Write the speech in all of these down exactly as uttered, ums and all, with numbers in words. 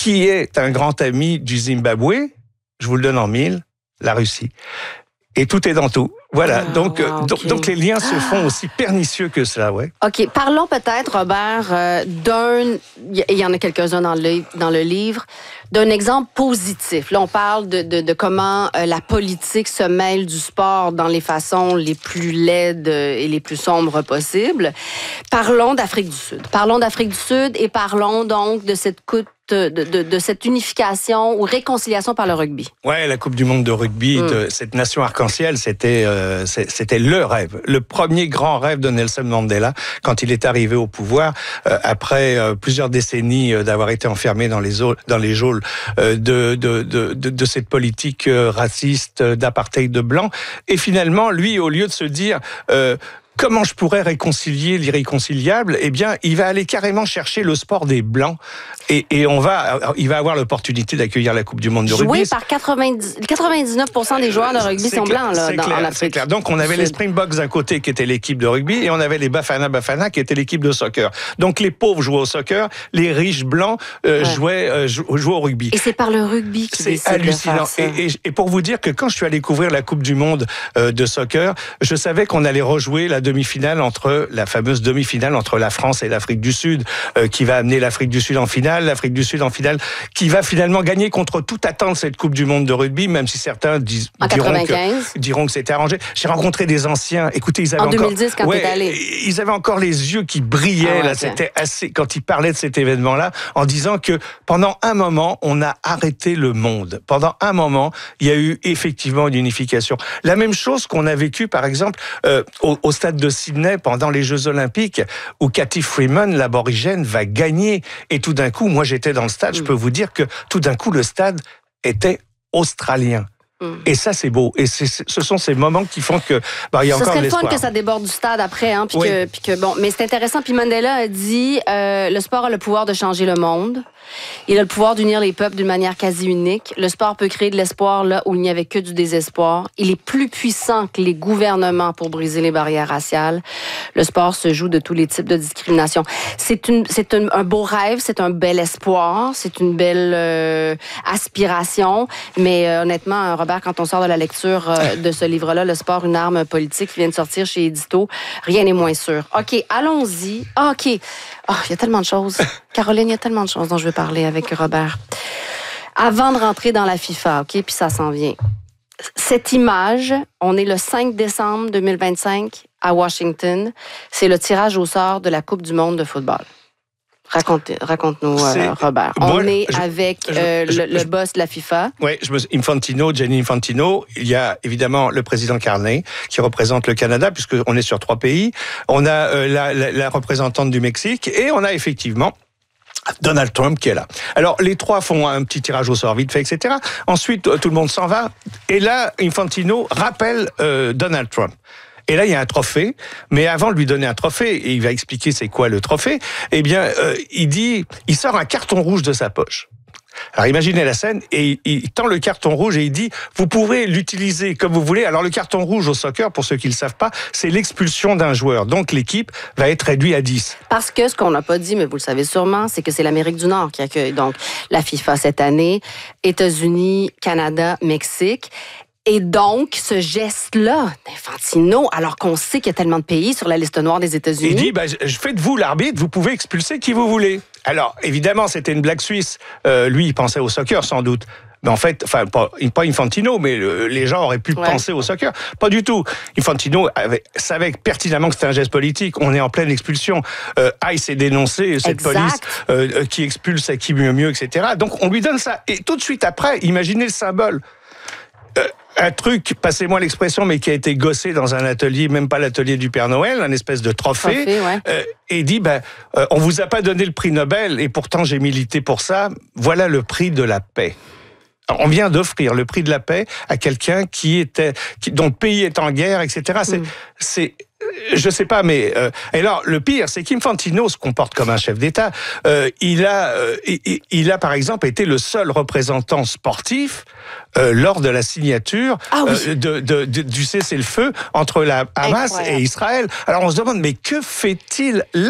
qui est un grand ami du Zimbabwe? Je vous le donne en mille, la Russie. Et tout est dans tout. Voilà, ah, donc, wow, okay. donc, donc les liens se font aussi pernicieux que cela, ouais. OK, parlons peut-être, Robert, euh, d'un... Il y en a quelques-uns dans le, dans le livre, d'un exemple positif. Là, on parle de, de, de comment euh, la politique se mêle du sport dans les façons les plus laides et les plus sombres possibles. Parlons d'Afrique du Sud. Parlons d'Afrique du Sud et parlons donc de cette coupe De, de, de cette unification ou réconciliation par le rugby. Ouais, la Coupe du Monde de rugby, mm. de cette nation arc-en-ciel, c'était euh, c'était le rêve, le premier grand rêve de Nelson Mandela quand il est arrivé au pouvoir euh, après euh, plusieurs décennies euh, d'avoir été enfermé dans les dans les geôles euh, de, de de de de cette politique euh, raciste d'apartheid de blanc. Et finalement, lui, au lieu de se dire euh, comment je pourrais réconcilier l'irréconciliable? Eh bien, il va aller carrément chercher le sport des Blancs et, et on va, il va avoir l'opportunité d'accueillir la Coupe du Monde de Joué rugby. Joué par quatre-vingt-dix, quatre-vingt-dix-neuf pour cent des joueurs de rugby c'est sont clair, blancs là, dans, clair, en Afrique. C'est clair. Donc, on avait les Springboks d'un côté qui était l'équipe de rugby et on avait les Bafana Bafana qui était l'équipe de soccer. Donc, les pauvres jouaient au soccer, les riches blancs euh, ouais. jouaient, euh, jouaient au rugby. Et c'est par le rugby qui c'est hallucinant. Et, et, et pour vous dire que quand je suis allé couvrir la Coupe du Monde euh, de soccer, je savais qu'on allait rejouer la demi-finale entre la fameuse demi-finale entre la France et l'Afrique du Sud, euh, qui va amener l'Afrique du Sud en finale, l'Afrique du Sud en finale, qui va finalement gagner contre toute attente cette Coupe du Monde de rugby, même si certains disent, diront, que, diront que c'était arrangé. J'ai rencontré des anciens, écoutez, ils avaient en encore... deux mille dix, quand ouais, t'es allé. Ils avaient encore les yeux qui brillaient, ah ouais, là, okay. C'était assez, quand ils parlaient de cet événement-là, en disant que pendant un moment, on a arrêté le monde. Pendant un moment, il y a eu effectivement une unification. La même chose qu'on a vécu, par exemple, euh, au, au stade de Sydney pendant les Jeux Olympiques, où Cathy Freeman, l'aborigène, va gagner. Et tout d'un coup, moi j'étais dans le stade, mmh. je peux vous dire que tout d'un coup, le stade était australien. Mmh. Et ça, c'est beau. Et c'est, ce sont ces moments qui font que bah, il y a Ce encore de l'espoir. Ce serait le fun que ça déborde du stade après, hein, puis oui. que, puis que bon. Mais c'est intéressant. Puis Mandela a dit, euh, le sport a le pouvoir de changer le monde. Il a le pouvoir d'unir les peuples d'une manière quasi unique. Le sport peut créer de l'espoir là où il n'y avait que du désespoir. Il est plus puissant que les gouvernements pour briser les barrières raciales. Le sport se joue de tous les types de discrimination. C'est, une, c'est un, un beau rêve, c'est un bel espoir, c'est une belle euh, aspiration. Mais euh, honnêtement, Robert, quand on sort de la lecture euh, de ce livre-là, Le sport, une arme politique, qui vient de sortir chez Édito, rien n'est moins sûr. OK, allons-y. Ah, OK. Oh, il y a tellement de choses. Caroline, il y a tellement de choses dont je veux parler avec Robert. Avant de rentrer dans la FIFA, OK, puis ça s'en vient. Cette image, on est le cinq décembre deux mille vingt-cinq à Washington. C'est le tirage au sort de la Coupe du monde de football. Raconte, raconte-nous, euh, Robert. On bon, est je, avec euh, je, le, je, le boss de la FIFA. Oui, Infantino, Gianni Infantino. Il y a évidemment le président Carney qui représente le Canada, puisqu'on est sur trois pays. On a euh, la, la, la représentante du Mexique et on a effectivement Donald Trump qui est là. Alors, les trois font un petit tirage au sort vite fait, et cetera. Ensuite, tout le monde s'en va. Et là, Infantino rappelle euh, Donald Trump. Et là, il y a un trophée, mais avant de lui donner un trophée, et il va expliquer c'est quoi le trophée, eh bien, euh, il dit, il sort un carton rouge de sa poche. Alors imaginez la scène, et il tend le carton rouge et il dit, vous pourrez l'utiliser comme vous voulez. Alors le carton rouge au soccer, pour ceux qui ne le savent pas, c'est l'expulsion d'un joueur. Donc l'équipe va être réduite à dix. Parce que ce qu'on n'a pas dit, mais vous le savez sûrement, c'est que c'est l'Amérique du Nord qui accueille donc la FIFA cette année, États-Unis, Canada, Mexique. Et donc, ce geste-là d'Infantino, alors qu'on sait qu'il y a tellement de pays sur la liste noire des États-Unis... Il dit, ben, je fais de vous l'arbitre, vous pouvez expulser qui vous voulez. Alors, évidemment, c'était une blague suisse. Euh, lui, il pensait au soccer, sans doute. Mais en fait, enfin, pas, pas Infantino, mais le, les gens auraient pu ouais. penser au soccer. Pas du tout. Infantino avait, savait pertinemment que c'était un geste politique. On est en pleine expulsion. Euh, Ice est dénoncé, cette exact. police euh, qui expulse à qui mieux mieux, et cetera. Donc, on lui donne ça. Et tout de suite après, imaginez le symbole. Euh, un truc, passez-moi l'expression, mais qui a été gossé dans un atelier, même pas l'atelier du Père Noël, un espèce de trophée, trophée ouais. euh, et dit, ben, euh, on vous a pas donné le prix Nobel, et pourtant j'ai milité pour ça, voilà le prix de la paix. On vient d'offrir le prix de la paix à quelqu'un qui était, qui, dont le pays est en guerre, et cetera. C'est, mm. c'est je sais pas, mais euh, et alors le pire, c'est qu'Infantino se comporte comme un chef d'État. Euh, il a, euh, il, il a par exemple été le seul représentant sportif euh, lors de la signature ah oui. euh, de, de, de, du cessez-le-feu entre la Hamas Incroyable. et Israël. Alors on se demande, mais que fait-il là ?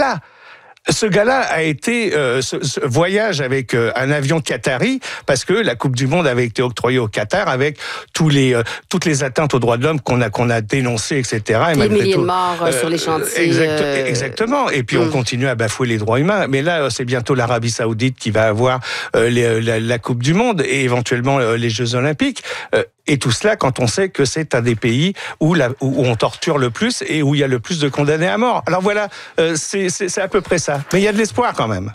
Ce gars-là a été euh, ce, ce voyage avec euh, un avion qatari parce que la Coupe du Monde avait été octroyée au Qatar avec tous les euh, toutes les atteintes aux droits de l'homme qu'on a qu'on a dénoncées, et cetera. Et les milliers de morts euh, sur les chantiers. Exact, euh... Exactement. Et puis hum. on continue à bafouer les droits humains. Mais là, c'est bientôt l'Arabie Saoudite qui va avoir euh, les, la, la Coupe du Monde et éventuellement euh, les Jeux Olympiques. Euh, Et tout cela quand on sait que c'est un des pays où, la, où on torture le plus et où il y a le plus de condamnés à mort. Alors voilà, euh, c'est, c'est, c'est à peu près ça. Mais il y a de l'espoir quand même.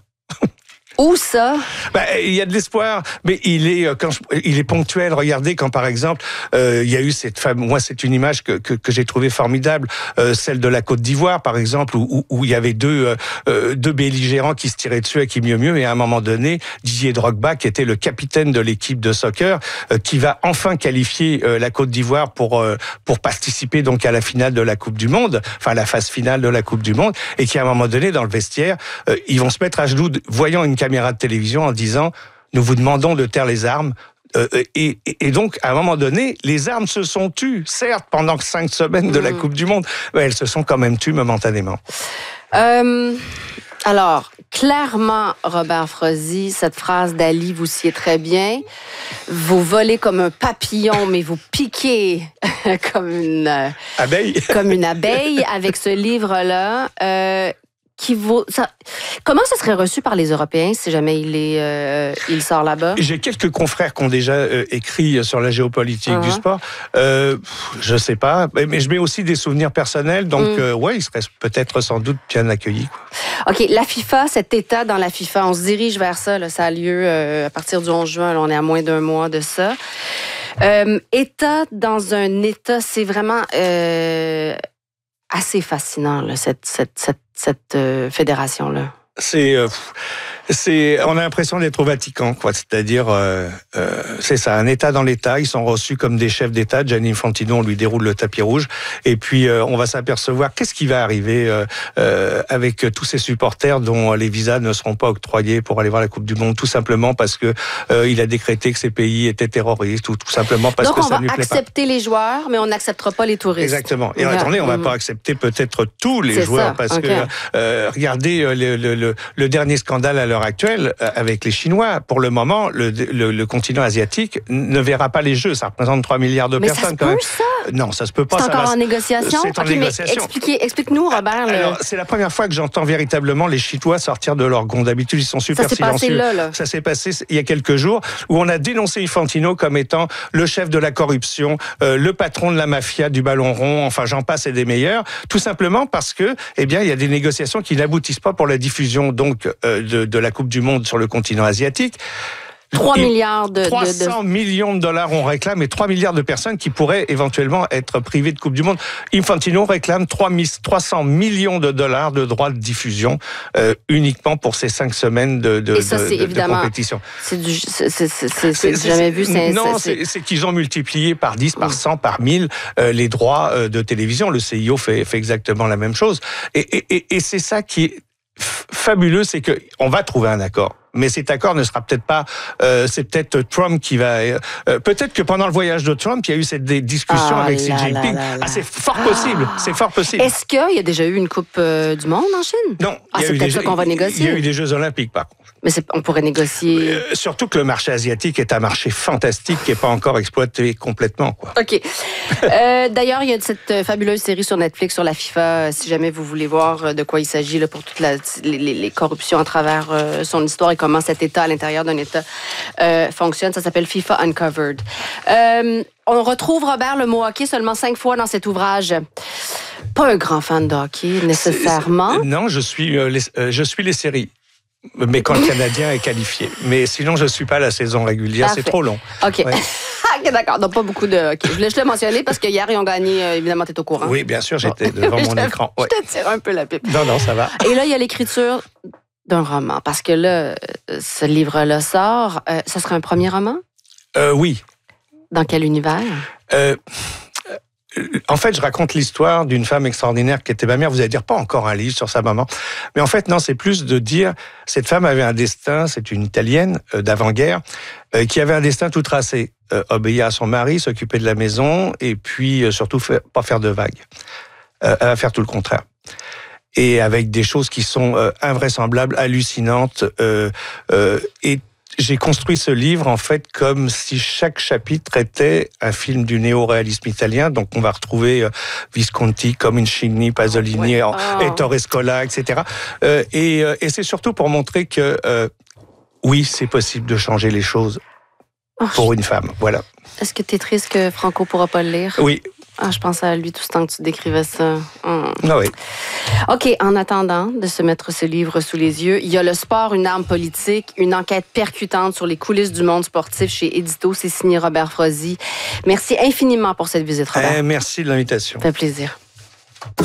Où ça? Ben, il y a de l'espoir, mais il est quand je, il est ponctuel. Regardez quand par exemple euh, il y a eu cette femme. Moi, c'est une image que que, que j'ai trouvée formidable, euh, celle de la Côte d'Ivoire par exemple, où, où, où il y avait deux euh, deux belligérants qui se tiraient dessus à qui mieux mieux. Et à un moment donné, Didier Drogba, qui était le capitaine de l'équipe de soccer, euh, qui va enfin qualifier euh, la Côte d'Ivoire pour euh, pour participer donc à la finale de la Coupe du Monde, enfin la phase finale de la Coupe du Monde, et qui à un moment donné dans le vestiaire, euh, ils vont se mettre à genoux, voyant une caméra de télévision en disant « Nous vous demandons de taire les armes ». Euh, et, et donc, à un moment donné, les armes se sont tues, certes, pendant cinq semaines de la Coupe du Monde, mais elles se sont quand même tues momentanément. Euh, alors, clairement, Robert Frozy, cette phrase d'Ali, vous sied très bien. Vous volez comme un papillon, mais vous piquez comme une abeille. Comme une abeille avec ce livre-là. Euh, Qui vaut, ça, comment ça serait reçu par les Européens si jamais il, est, euh, il sort là-bas? J'ai quelques confrères qui ont déjà euh, écrit sur la géopolitique uh-huh. du sport. Euh, je sais pas, mais je mets aussi des souvenirs personnels, donc mm. euh, ouais, il serait peut-être sans doute bien accueilli. Quoi. OK, la FIFA, cet état dans la FIFA, on se dirige vers ça. Là, ça a lieu euh, à partir du onze juin. Là, on est à moins d'un mois de ça. Euh, état dans un état, c'est vraiment euh, assez fascinant, là, cette, cette, cette cette euh, fédération-là. C'est, euh, c'est, on a l'impression d'être au Vatican, quoi. C'est-à-dire, euh, euh, c'est ça, un État dans l'État. Ils sont reçus comme des chefs d'État. Gianni Infantino, on lui déroule le tapis rouge. Et puis, euh, on va s'apercevoir qu'est-ce qui va arriver euh, euh, avec tous ces supporters dont les visas ne seront pas octroyés pour aller voir la Coupe du Monde, tout simplement parce que euh, il a décrété que ces pays étaient terroristes, ou tout simplement parce Donc, que ça ne lui plaît pas. Donc, on va accepter les joueurs, mais on n'acceptera pas les touristes. Exactement. Et ouais. attendez, on va mmh. pas accepter peut-être tous les c'est joueurs, ça. parce okay. que euh, regardez le, le, le, le dernier scandale à l'heure actuelle avec les Chinois. Pour le moment, le, le, le continent asiatique ne verra pas les Jeux. Ça représente trois milliards de mais personnes. Ça se quand peut, même. Ça? Non, ça se peut pas. C'est ça encore va... en négociation? C'est en okay, négociation. Mais expliquez, explique-nous, Robert. Le... Alors, c'est la première fois que j'entends véritablement les Chinois sortir de leur gonds. D'habitude, ils sont super ça s'est silencieux. Passé là, là. Ça s'est passé il y a quelques jours, où on a dénoncé Infantino comme étant le chef de la corruption, euh, le patron de la mafia du ballon rond, enfin j'en passe et des meilleurs, tout simplement parce que, eh bien, il y a des négociations qui n'aboutissent pas pour la diffusion donc euh, de, de la Coupe du Monde sur le continent asiatique. trois milliards de... trois cents de... millions de dollars on réclame, et trois milliards de personnes qui pourraient éventuellement être privées de Coupe du Monde. Infantino réclame trois cents millions de dollars de droits de diffusion euh, uniquement pour ces cinq semaines de, de, et ça, de, c'est de, évidemment, de compétition. C'est, du, c'est, c'est, c'est, c'est, c'est jamais vu. C'est, non, c'est, c'est, c'est qu'ils ont multiplié par dix, par cent, par mille euh, les droits euh, de télévision. Le C I O fait, fait exactement la même chose. Et, et, et, et c'est ça qui est fabuleux, c'est qu'on va trouver un accord. Mais cet accord ne sera peut-être pas... Euh, c'est peut-être Trump qui va... Euh, peut-être que pendant le voyage de Trump, il y a eu cette discussion ah, avec Xi là, Jinping. là, là, là. Ah, c'est fort possible. Ah. C'est fort possible. Est-ce qu'il y a déjà eu une Coupe euh, du Monde en Chine? Non. Ah, c'est peut-être ça qu'on va négocier. Il y a eu des Jeux Olympiques, par contre. Mais c'est, on pourrait négocier... Euh, surtout que le marché asiatique est un marché fantastique qui n'est pas encore exploité complètement, quoi. OK. euh, d'ailleurs, il y a cette fabuleuse série sur Netflix sur la FIFA, si jamais vous voulez voir de quoi il s'agit là, pour toutes la, les, les, les corruptions à travers euh, son histoire et comment cet État à l'intérieur d'un État euh, fonctionne. Ça s'appelle FIFA Uncovered. Euh, on retrouve, Robert, le mot hockey seulement cinq fois dans cet ouvrage. Pas un grand fan de hockey, nécessairement. C'est, c'est, non, je suis, euh, les, euh, je suis les séries. Mais quand le Canadien est qualifié. Mais sinon, je ne suis pas à la saison régulière. Parfait. C'est trop long. OK. Ouais. OK, d'accord. Donc, pas beaucoup de hockey. Je voulais juste le mentionner parce que hier, ils ont gagné. Euh, évidemment, tu es au courant. Oui, bien sûr, j'étais oh. devant mon je écran. Ouais. Je te tire un peu la pipe. Non, non, ça va. Et là, il y a l'écriture d'un roman. Parce que là, ce livre-là sort. Euh, ça serait un premier roman? Euh, oui. Dans quel univers? Euh... En fait, je raconte l'histoire d'une femme extraordinaire qui était ma mère. Vous allez dire, pas encore un livre sur sa maman. Mais en fait, non, c'est plus de dire, cette femme avait un destin, c'est une Italienne euh, d'avant-guerre, euh, qui avait un destin tout tracé. Euh, obéir à son mari, s'occuper de la maison, et puis euh, surtout faire, pas faire de vagues. Euh, elle va faire tout le contraire. et avec des choses qui sont euh, invraisemblables, hallucinantes. Euh, euh, et j'ai construit ce livre en fait comme si chaque chapitre était un film du néo-réalisme italien. Donc on va retrouver euh, Visconti, Comencini, Pasolini, Oh, ouais. oh. Ettore Scola, et cetera. Euh, et, euh, et c'est surtout pour montrer que euh, oui, c'est possible de changer les choses Oh, pour une femme. Voilà. Est-ce que tu es triste que Franco ne pourra pas le lire? Oui. Ah, je pensais à lui tout ce temps que tu décrivais ça. Hum. Ah oui. OK, en attendant de se mettre ce livre sous les yeux, il y a Le sport, une arme politique, une enquête percutante sur les coulisses du monde sportif chez Édito. C'est signé Robert Frozy. Merci infiniment pour cette visite, Robert. Eh, merci de l'invitation. Ça fait plaisir.